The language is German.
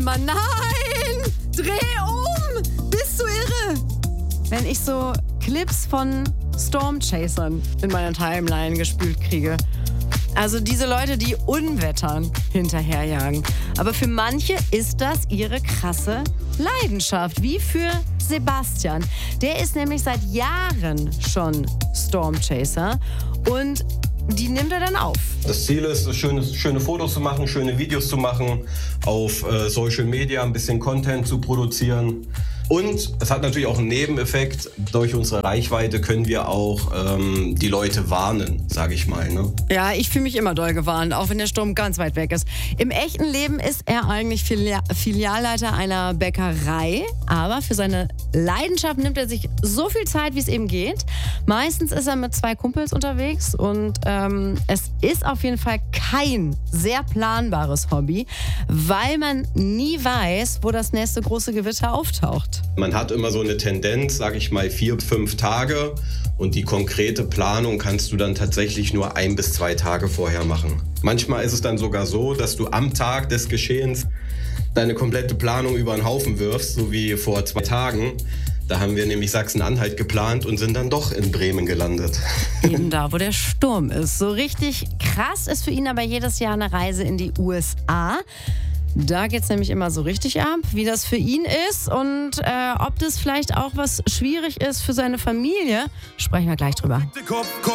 Mann, nein! Dreh um! Bist du irre? Wenn ich so Clips von Stormchasern in meiner Timeline gespült kriege. Also diese Leute, die Unwettern hinterherjagen. Aber für manche ist das ihre krasse Leidenschaft, wie für Sebastian. Der ist nämlich seit Jahren schon Stormchaser und die nimmt er dann auf. Das Ziel ist, schöne Fotos zu machen, schöne Videos zu machen, auf Social Media ein bisschen Content zu produzieren. Und es hat natürlich auch einen Nebeneffekt. Durch unsere Reichweite können wir auch die Leute warnen, sage ich mal. Ne? Ja, ich fühle mich immer doll gewarnt, auch wenn der Sturm ganz weit weg ist. Im echten Leben ist er eigentlich Filialleiter einer Bäckerei. Aber für seine Leidenschaft nimmt er sich so viel Zeit, wie es eben geht. Meistens ist er mit 2 Kumpels unterwegs. Und es ist auf jeden Fall kein sehr planbares Hobby, weil man nie weiß, wo das nächste große Gewitter auftaucht. Man hat immer so eine Tendenz, sage ich mal, 4-5 Tage und die konkrete Planung kannst du dann tatsächlich nur 1 bis 2 Tage vorher machen. Manchmal ist es dann sogar so, dass du am Tag des Geschehens deine komplette Planung über den Haufen wirfst, so wie vor 2 Tagen. Da haben wir nämlich Sachsen-Anhalt geplant und sind dann doch in Bremen gelandet. Eben da, wo der Sturm ist. So richtig krass ist für ihn aber jedes Jahr eine Reise in die USA. Da geht's nämlich immer so richtig ab, wie das für ihn ist und ob das vielleicht auch was schwierig ist für seine Familie, sprechen wir gleich drüber.